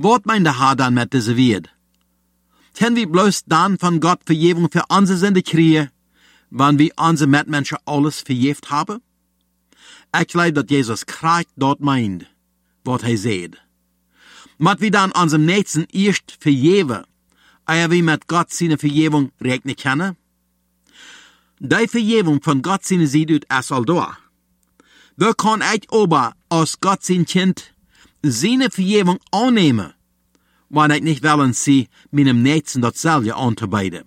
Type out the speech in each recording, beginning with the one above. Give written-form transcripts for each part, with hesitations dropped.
Wat meint der Herr dann mit dieser Welt? Können wir bloß dann von Gott Vergebung für unsere Sünde kriegen, wenn wir unsere Mitmenschen alles vergebt haben? Ich glaube, dass Jesus Christ dort meint, was er sagt. Mat wir dann unserem Nächsten erst vergeben, ehe wir mit Gott seine Vergebung rechnen können? Die Vergebung von Gott seine Seite ist all da. Wo kann ich aber als Gott sein Kind seine Vergebung annehmen, wenn ich nicht wollen sie meinem Nächsten dasselbe anzubieten?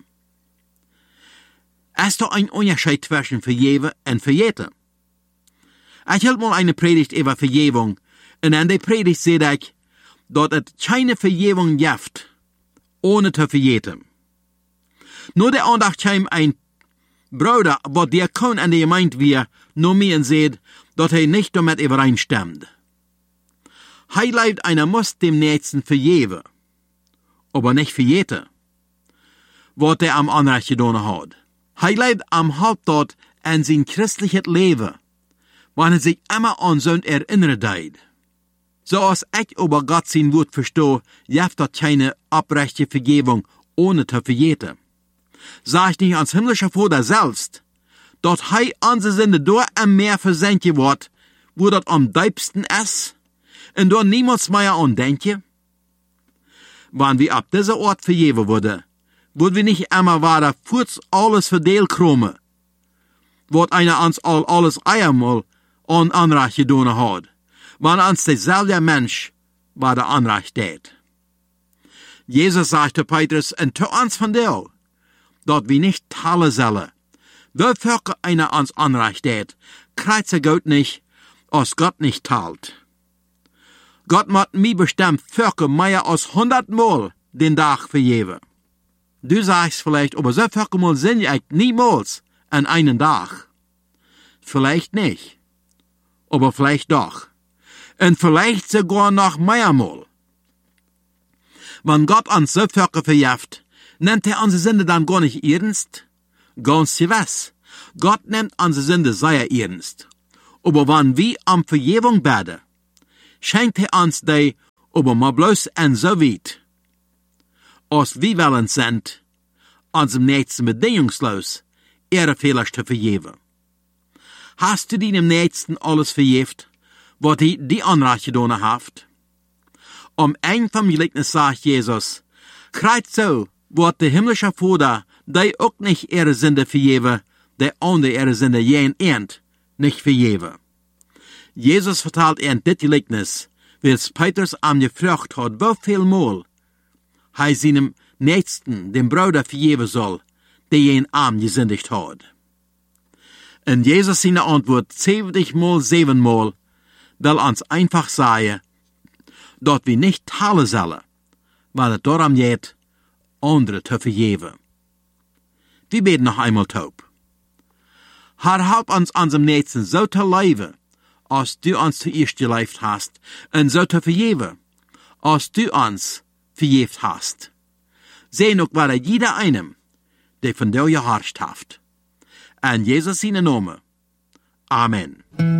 Es ist doch ein Unterschied zwischen Vergeben und Vergeten. Ich hielt mal eine Predigt über Vergebung, und in der Predigt sehe ich, dass es keine Vergebung gibt, ohne zu vergeten. Nur der Andacht kam ein Bruder, was der Diakon an der Gemeinde wir, nur mir und seht, dass er nicht damit übereinstimmt. Er leibt, einer muss dem Nächsten vergeben, aber nicht vergeten, was er am Anrecht getan hat. Er leibt am Hauptort an sein christliches Leben, wenn er sich immer an Sünd erinnert. So als ich über Gott sein Wort verstehe, gibt es keine abrechte Vergebung, ohne zu vergeten. Sag ich nicht ans himmlische Vater selbst, dass er unsere Sünde durch am Meer versenken wird, wo das am deibsten ist, und dort niemals mehr an denken? Wenn wir ab dieser Ort vergeben würden wir nicht immer weiter kurz alles verdeelt kommen, wird einer uns alles einmal an Anrecht getan hat, wenn uns derselbe Mensch bei der Anrecht tät. Jesus sagte Petrus, und zu uns von dir, dass wir nicht teilen sollen. Wofür einer uns Anrecht tät, kriegt Gott nicht, als Gott nicht teilt. Gott macht mir bestimmt Völker mehr als 100 Mal den Tag vergeben. Du sagst vielleicht, aber so Völker Mal sind ich niemals an einen Tag. Vielleicht nicht, aber vielleicht doch. Und vielleicht sogar noch mehrmal. Wenn Gott uns so Völker verjäft, nimmt er unsere Sünde dann gar nicht ernst? Ganz gewiss. Gott nimmt unsere Sünde sehr ernst. Aber wenn wir um Vergebung beten, schenkt er uns die, aber mal bloß ein so weit. Als wir willens sind, unserem Nächsten bedingungslos ihre Fehler zu vergeben. Hast du deinem Nächsten alles vergebt, was die Anrecht getan hat? Ein vom Gleichnis sagt Jesus, kriegt so, wird der himmlische Vater, die auch nicht ihre Sünde vergeben, der andere ihre Sünde jen nicht vergeben. Jesus vertelt in dit Gleichnis, wie es Petrus am gefragt hat, wie viel Mal er seinem Nächsten, dem Bruder, vergeben soll, der ihn arm gesündigt hat. Und Jesus seine Antwort 70 mal 7 Mal will uns einfach sagen, dass wir nicht teilen sollen, weil es darum geht, andere zu vergeben. Wir beten noch einmal taub. Herr, help uns unserem Nächsten so zu leben, als du uns zuerst gelebt hast, und so zu vergeben, als du uns vergeben hast. Sehen auch bei jeder einem, der von dir geherrscht hat. In Jesus seinen Namen. Amen.